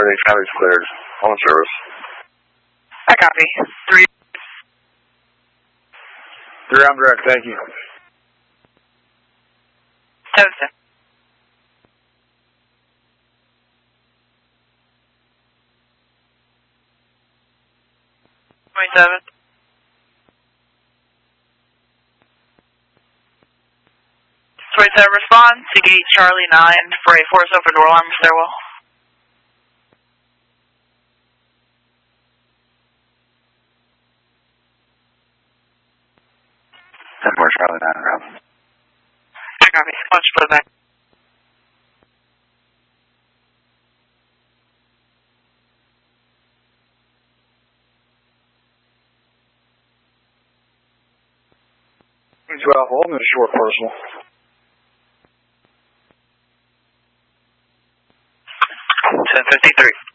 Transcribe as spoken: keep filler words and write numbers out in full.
thirty, county's cleared. On service. I copy. Three. Three, I'm direct, thank you. Seven. Twenty-seven. Twenty-seven, respond to gate Charlie nine for a force open door alarm stairwell. ten four, Charlie nine, around. I copy. Watch split back. twelve, holding a short personal. ten fifty-three.